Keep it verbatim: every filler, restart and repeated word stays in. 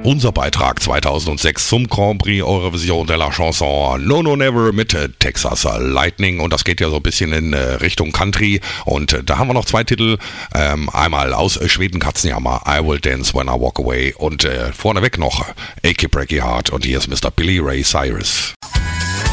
unser Beitrag zweitausendsechs zum Grand Prix Eurovision de la Chanson No No Never mit äh, Texas Lightning, und das geht ja so ein bisschen in äh, Richtung Country, und äh, da haben wir noch zwei Titel, ähm, einmal aus äh, Schweden Katzenjammer, I Will Dance When I Walk Away, und äh, vorneweg noch Achy Breaky Heart, und hier ist Mister Billy Ray Cyrus.